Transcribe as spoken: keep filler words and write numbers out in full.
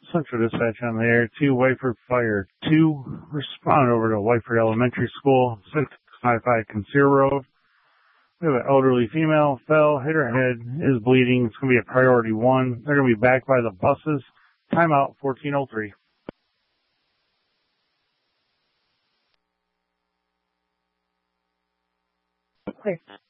Central Dispatch on the air. Two Whiteford Fire. Two, respond over to Whiteford Elementary School, six five five Kinsere Road. We have an elderly female, fell, hit her head, is bleeding. It's going to be a priority one. They're going to be back by the buses. Timeout fourteen oh three. Okay.